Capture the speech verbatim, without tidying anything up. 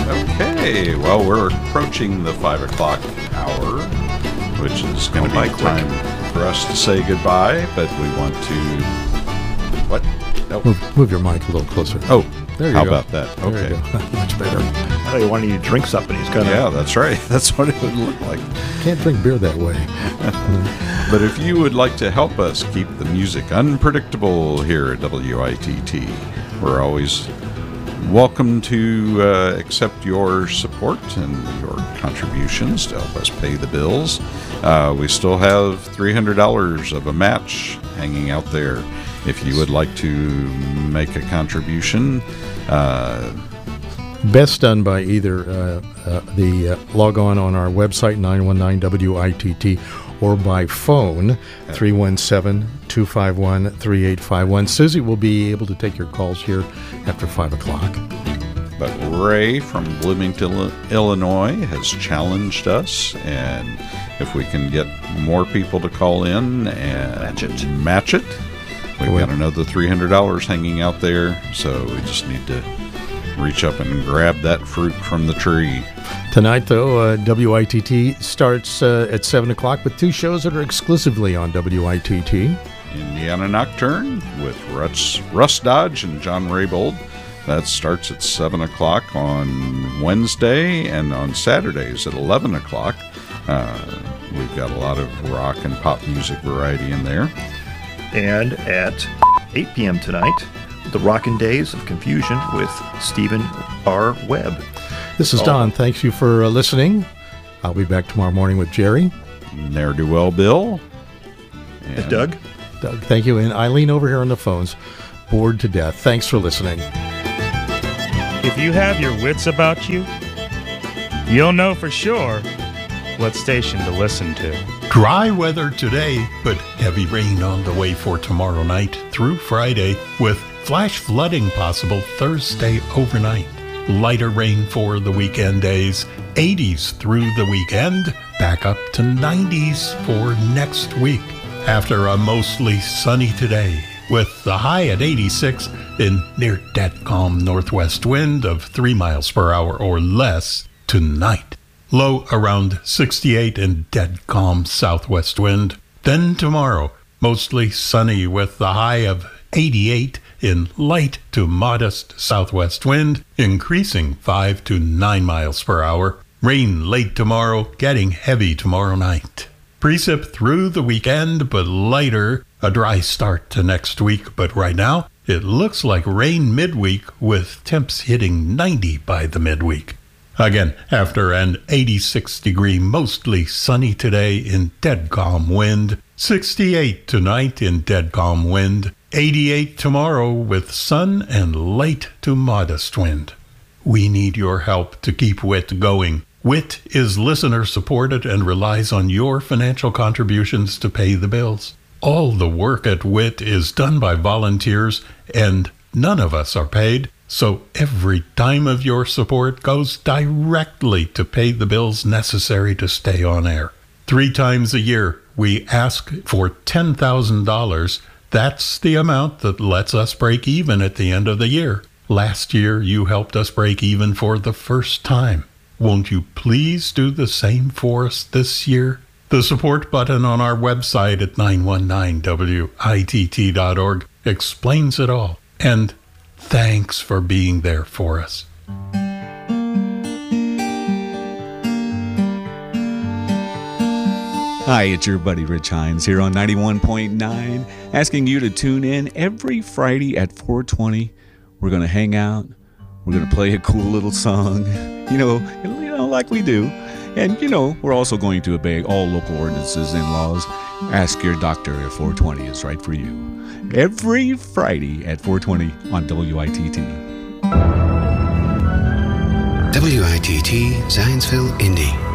Okay, well, we're approaching the five o'clock hour, which is going to be time for us to say goodbye, but we want to... What? Nope. Move, move your mic a little closer. Oh, there you how go. about that? There Okay. you go. Much better. I thought you wanted you to drink something. He's gonna. Yeah, that's right. That's what it would look like. Can't drink beer that way. But if you would like to help us keep the music unpredictable here at W I T T, we're always welcome to uh, accept your support and your contributions to help us pay the bills. Uh, we still have three hundred dollars of a match hanging out there. If you would like to make a contribution, uh, Best done by either uh, uh, the uh, log on on our website, nine one nine W I T T, or by phone, three one seven, two five one, three eight five one. Susie will be able to take your calls here after five o'clock. But Ray from Bloomington, Illinois has challenged us, and if we can get more people to call in and Match it. match it, we've got another three hundred dollars hanging out there, so we just need to reach up and grab that fruit from the tree. Tonight, though, uh, W I T T starts uh, at seven o'clock with two shows that are exclusively on W I T T. Indiana Nocturne with Russ, Russ Dodge and John Raybold. That starts at seven o'clock on Wednesday, and on Saturdays at eleven o'clock. Uh, we've got a lot of rock and pop music variety in there. And at eight p.m. tonight, The Rockin' Days of Confusion with Stephen R. Webb. This is Oh. Don. Thanks you for uh, listening. I'll be back tomorrow morning with Jerry. Ne'er-do-well Bill. And Doug. Doug, thank you. And Eileen over here on the phones, bored to death. Thanks for listening. If you have your wits about you, you'll know for sure what station to listen to. Dry weather today, but heavy rain on the way for tomorrow night through Friday, with flash flooding possible Thursday overnight. Lighter rain for the weekend days, eighties through the weekend, back up to nineties for next week. After a mostly sunny today, with the high at eighty-six in near dead calm northwest wind of three miles per hour or less tonight. Low around sixty-eight in dead calm southwest wind. Then tomorrow, mostly sunny with the high of eighty-eight in light to modest southwest wind, increasing five to nine miles per hour. Rain late tomorrow, getting heavy tomorrow night. Precip through the weekend, but lighter. A dry start to next week, but right now, it looks like rain midweek with temps hitting ninety by the midweek. Again, after an eighty-six degree mostly sunny today in dead calm wind, sixty-eight tonight in dead calm wind, eighty-eight tomorrow with sun and light to modest wind. We need your help to keep W I T going. W I T is listener supported and relies on your financial contributions to pay the bills. All the work at W I T is done by volunteers, and none of us are paid. So every dime of your support goes directly to pay the bills necessary to stay on air. Three times a year, we ask for ten thousand dollars. That's the amount that lets us break even at the end of the year. Last year, you helped us break even for the first time. Won't you please do the same for us this year? The support button on our website at nine one nine W I T T dot org explains it all. And thanks for being there for us. Hi, it's your buddy Rich Hines here on ninety-one point nine, asking you to tune in every Friday at four twenty. We're going to hang out. We're going to play a cool little song, you know, you know, like we do. And, you know, we're also going to obey all local ordinances and laws. Ask your doctor if four twenty is right for you. Every Friday at four twenty on W I T T. W I T T Zionsville, Indy.